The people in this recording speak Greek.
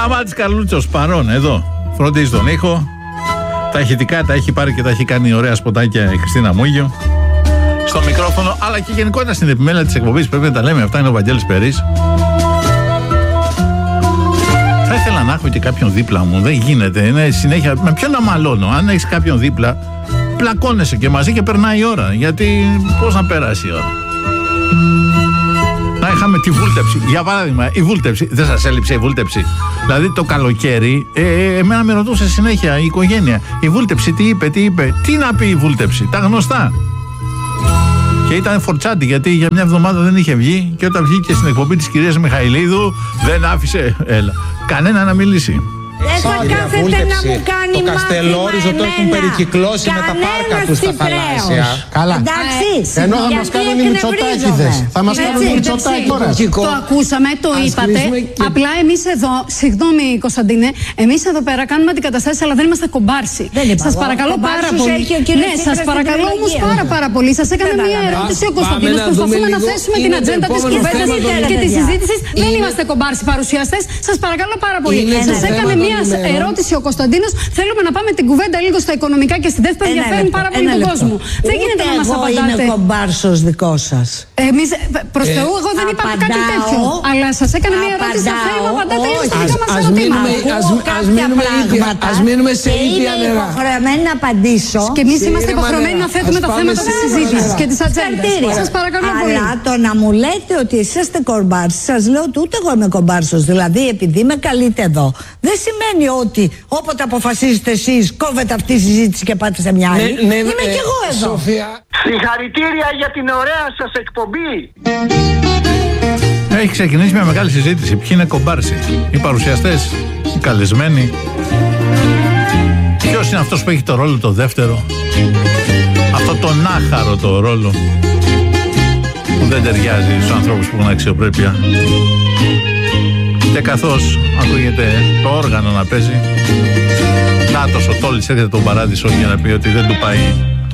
Σταμάτης Καρλούτσος παρόν εδώ. Φροντίζει τον ήχο. Τα ηχητικά τα έχει πάρει και τα έχει κάνει ωραία σποτάκια η Χριστίνα Μούγιο. Στο μικρόφωνο, αλλά και γενικότερα στην επιμέλεια της εκπομπής. Πρέπει να τα λέμε αυτά. Είναι ο Βαγγέλης Περής. Θα ήθελα να έχω και κάποιον δίπλα μου. Δεν γίνεται. Είναι συνέχεια. Με ποιον να μαλώνω. Αν έχεις κάποιον δίπλα, πλακώνεσαι και μαζί και περνάει η ώρα. Γιατί πώς να περάσει η ώρα. Να είχαμε τη βούλτεψη. Για παράδειγμα, η βούλτεψη. Δεν σας έλειψε η βούλτεψη? Δηλαδή το καλοκαίρι, εμένα με ρωτούσε συνέχεια η οικογένεια. Η βούλτεψη τι είπε? Τι να πει η βούλτεψη? Τα γνωστά. Και ήταν φορτσάτη, γιατί για μια εβδομάδα δεν είχε βγει. Και όταν βγήκε στην εκπομπή της κυρίας Μιχαηλίδου, δεν άφησε κανένα να μιλήσει. Δεν θα κάθεται να μου κάνει το Καστελόριζο το έχουν περικυκλώσει με τα πάρκα του στα θαλάσσια. Καλά. Εντάξει. Ενώ θα μας κάνουν οι Μητσοτάκηδες. Θα μας κάνουν οι Μητσοτάκηδες. Το ακούσαμε, το είπατε. Απλά εμείς εδώ, συγγνώμη Κωνσταντίνε, εμείς εδώ πέρα κάνουμε αντικαταστάσεις, αλλά δεν είμαστε κομπάρσοι. Σας παρακαλώ πάρα πολύ. Ναι, σας παρακαλώ όμως πάρα πολύ. Σας έκανε μια ερώτηση ο Κωνσταντίνος. Προσπαθούμε να θέσουμε την ατζέντα της κουβέντας και της συζήτησης. Δεν είμαστε κομπάρσοι παρουσιαστές. Σας παρακαλώ πάρα πολύ. Σας έκανε μια ερώτηση ο Κωνσταντίνος. Θέλουμε να πάμε την κουβέντα λίγο στα οικονομικά και στη δεύτερη ενδιαφέρουν πάρα πολύ τον κόσμο. Δεν γίνεται να μας απαντάτε. Εγώ είμαι κομπάρσος δικό σας. Εμείς προς Θεού, εγώ δεν είπα κάτι τέτοιο. Αλλά σας έκανε μια ερώτηση. Θέλουμε να απαντάτε λίγο στα δικά μας ερωτήματα. Ας μείνουμε σε ίδια νερά. Είμαι υποχρεωμένη να απαντήσω. Και εμείς είμαστε υποχρεωμένοι να θέτουμε τα θέματα της συζήτησης και της ατζέντας. Σας παρακαλώ πολύ. Αλλά το να μου λέτε ότι εσείς είστε κομπάρσοι, σας λέω ότι ούτε εγώ είμαι κομπάρσος. Δηλαδή, επειδή με καλείτε εδώ, δεν σημαίνει ότι όποτε αποφασίζετε εσείς κόβετε αυτή τη συζήτηση και πάτε σε μια άλλη. Είμαι κι εγώ εδώ. Σοφία. Συγχαρητήρια για την ωραία σας εκπομπή. Έχει ξεκινήσει μια μεγάλη συζήτηση. Ποιοι είναι κομπάρσοι? Οι παρουσιαστές, οι καλεσμένοι. Ποιος είναι αυτός που έχει το ρόλο το δεύτερο? Αυτό τον άχαρο το ρόλο που δεν ταιριάζει στους ανθρώπους που έχουν αξιοπρέπεια. Και καθώς ακούγεται το όργανο να παίζει, Νάτος ο Τόλης έρχεται τον Παράδεισο για να πει ότι δεν του πάει